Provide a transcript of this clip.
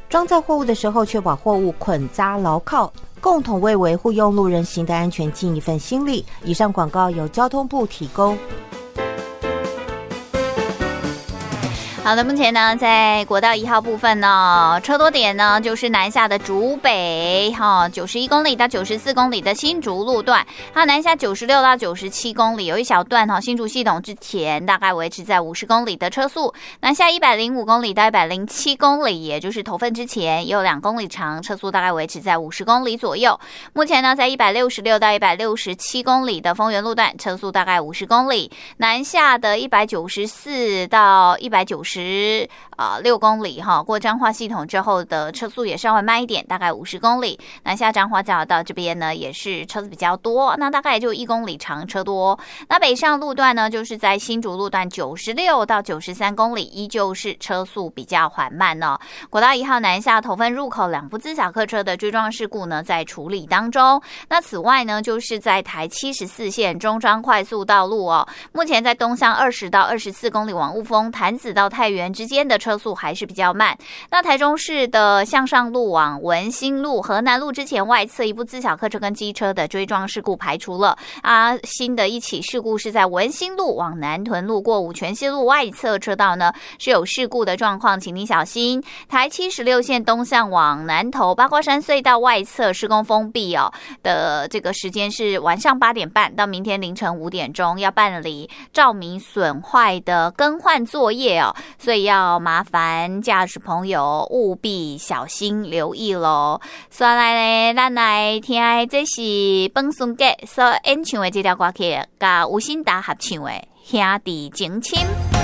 装载货物的时候，确保货物捆扎牢靠，共同为维护用路人行的安全尽一份心力。以上广告由交通部提供。 好的，目前呢，在国道1号部分呢，车多点呢就是南下的竹北91公里到94公里的新竹路段，还有南下96到97公里，有一小段新竹系统之前大概维持在50公里的车速，南下105公里到107公里，也就是头份之前也有2公里长，车速大概维持在50公里左右。目前呢，在166到167公里的丰原路段，车速大概50公里，南下的194到196公里过彰化系统之后的车速也稍微慢一点，大概50公里。南下彰化交流道这边呢，也是车子比较多，那大概也就1公里长，车多。那北上路段呢，就是在新竹路段96到93公里，依旧是车速比较缓慢哦。国道1号南下头份入口2部自小客车的追撞事故呢，在处理当中。那此外呢，就是在台74线中彰快速道路目前在东向20到24公里往雾峰、潭子到太原之间的车速还是比较慢。那台中市的向上路往文心路、河南路之前外侧一部自小客车跟机车的追撞事故排除了新的一起事故是在文心路往南屯路过五权西路外侧车道呢是有事故的状况，请你小心。台76线东向往南投八卦山隧道外侧施工封闭的这个时间是晚上8点半到明天凌晨5点钟，要办理照明损坏的更换作业所以要麻烦驾驶朋友务必小心留意咯。所以呢，咱来听这是本孙杰所演唱的这条歌曲，甲吴欣达合唱的《兄弟情深》。